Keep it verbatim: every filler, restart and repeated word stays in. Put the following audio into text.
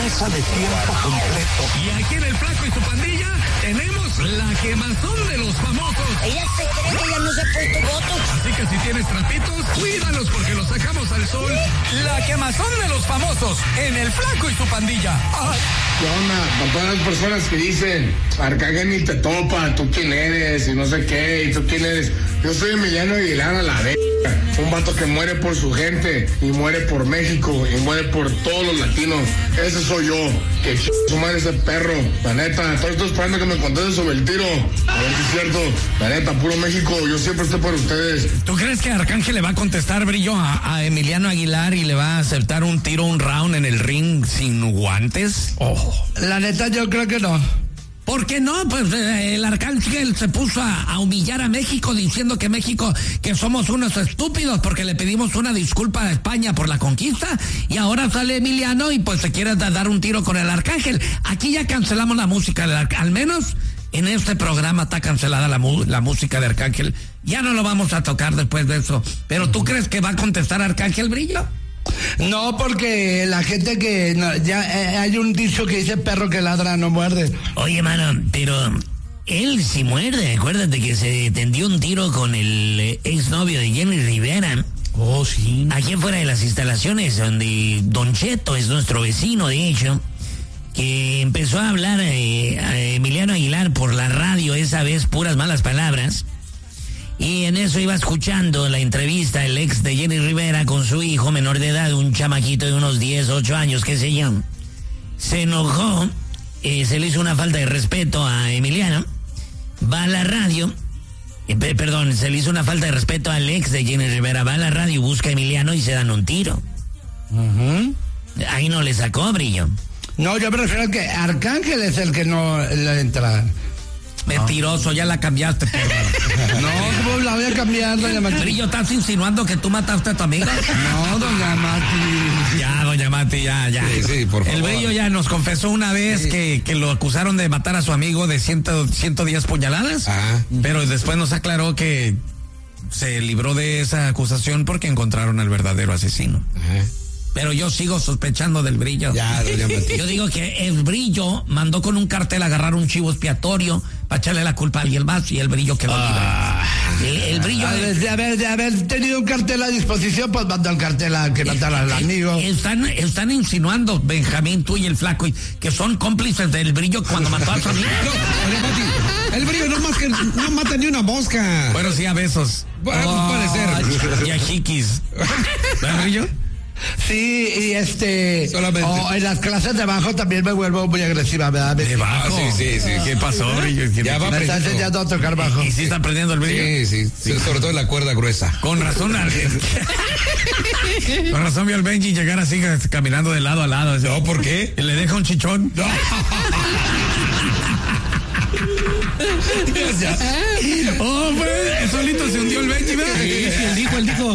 Empresa de tiempo completo. Y aquí en El Flaco y su pandilla tenemos la quemazón de los famosos. Ella se cree que ya no se ha puesto votos. Así que si tienes trapitos, cuídalos porque los sacamos al sol. La quemazón de los famosos en El Flaco y su pandilla. ¡Ay! ¿Qué onda? Para todas las personas que dicen, Arcángel ni te topa, tú quién eres y no sé qué, y tú quién eres. Yo soy Emiliano Aguilar a la vez. Un vato que muere por su gente y muere por México y muere por todos los latinos. Ese soy yo. Que ch... su madre ese perro. La neta, estoy esperando que me conteste sobre el tiro. A ver si es cierto. La neta, puro México, yo siempre estoy por ustedes. ¿Tú crees que Arcángel le va a contestar, Brillo, a, a Emiliano Aguilar y le va a aceptar un tiro, un round en el ring sin guantes? Oh. La neta, yo creo que no. ¿Por qué no? Pues eh, el Arcángel se puso a, a humillar a México diciendo que México, que somos unos estúpidos porque le pedimos una disculpa a España por la conquista y ahora sale Emiliano y pues se quiere da, dar un tiro con el Arcángel. Aquí ya cancelamos la música, del Arc- al menos en este programa está cancelada la, mu- la música de Arcángel. Ya no lo vamos a tocar después de eso. ¿Pero tú crees que va a contestar Arcángel, Brillo? No, porque la gente que... No, ya eh, hay un dicho que dice perro que ladra no muerde. Oye, mano, pero él sí muerde. Acuérdate que se tendió un tiro con el eh, exnovio de Jenny Rivera. Oh, sí. Aquí afuera de las instalaciones donde Don Cheto es nuestro vecino, de hecho, que empezó a hablar eh, a Emiliano Aguilar por la radio, esa vez puras malas palabras. Y en eso iba escuchando la entrevista el ex de Jenny Rivera con su hijo menor de edad, un chamaquito de unos diez, ocho años, qué sé yo. Se enojó, eh, se le hizo una falta de respeto a Emiliano, va a la radio, eh, pe- perdón, se le hizo una falta de respeto al ex de Jenny Rivera, va a la radio, busca a Emiliano y se dan un tiro. Uh-huh. Ahí no le sacó, Brillo. No, yo me refiero a que Arcángel es el que no le entra. Mentiroso, ya la cambiaste, perro. No, ¿cómo la voy a cambiar, doña Mati? Brillo, ¿estás insinuando que tú mataste a tu amiga? No, doña Mati. Ya, doña Mati, ya, ya. Sí, sí, por favor. El Brillo ya nos confesó una vez Sí. que, que lo acusaron de matar a su amigo de cien, ciento diez puñaladas, Ah. pero después nos aclaró que se libró de esa acusación porque encontraron al verdadero asesino. Ajá. Pero yo sigo sospechando del Brillo. Ya, doña Mati. Yo digo que el Brillo mandó con un cartel a agarrar un chivo expiatorio para echarle la culpa a alguien más y el Brillo quedó Ah. libre. El, el Brillo... A ver, de haber, de haber tenido un cartel a disposición, pues mandó el cartel a que matara al amigo. Están, están insinuando, Benjamín, tú y el Flaco, y que son cómplices del Brillo cuando mató a su amigo. No, doña Mati, el Brillo no más que no mata ni una mosca. Bueno, sí, a besos. Bueno, puede ser. Y a jiquis. ¿Verdad, Brillo? Sí, y este... Solamente. Oh, en las clases de bajo también me vuelvo muy agresiva, ¿verdad? Me, Debajo. Ah, sí, sí, sí. ¿Qué pasó, Brillo? Ya va me está aprendiendo. enseñando a tocar bajo. ¿Y sí está aprendiendo el Brillo? Sí, sí, sí, sobre todo en la cuerda gruesa. Con razón, con razón vio al Benji llegar así caminando de lado a lado. No, ¿por qué? Y le deja un chichón. No. Oh, pues, solito se hundió el Benji, ¿verdad? Sí, él dijo, él dijo.